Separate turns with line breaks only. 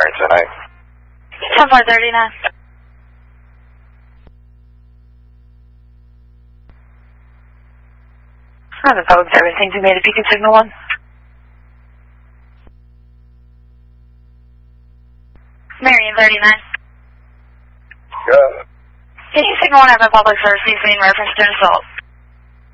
tonight.
10-439.
The public service things you made a beacon signal 1.
Marion 39.
Good.
Can you signal 1 have a public service needs in reference to an assault?